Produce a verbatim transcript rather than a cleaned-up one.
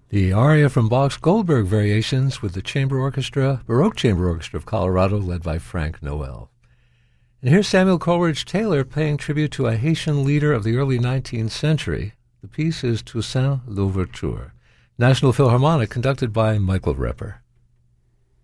The aria from Bach's Goldberg Variations with the Chamber Orchestra, Baroque Chamber Orchestra of Colorado, led by Frank Noel. And here's Samuel Coleridge Taylor paying tribute to a Haitian leader of the early nineteenth century. The piece is Toussaint Louverture, National Philharmonic, conducted by Michael Repper.